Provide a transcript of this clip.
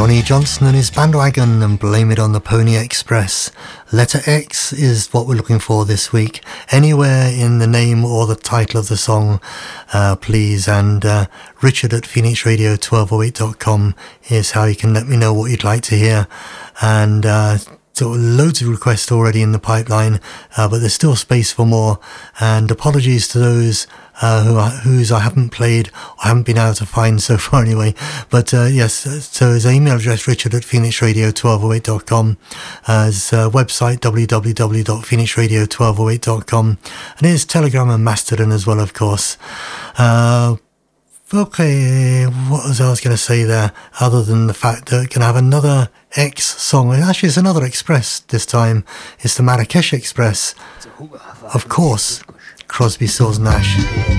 Johnny Johnson and his bandwagon and Blame It on the Pony Express. Letter X is what we're looking for this week. Anywhere in the name or the title of the song, please. And Richard at phoenixradio1208.com is how you can let me know what you'd like to hear. And so loads of requests already in the pipeline, but there's still space for more. And apologies to those whose I haven't played or haven't been able to find so far anyway. But yes, so his email address, Richard at phoenixradio1208.com, his website, www.phoenixradio1208.com, and his Telegram and Mastodon as well, of course. Okay, what was I going to say there, other than the fact that we're going to have another X song. Actually, it's another Express this time. It's the Marrakesh Express. Of course, Crosby, Stills, Nash.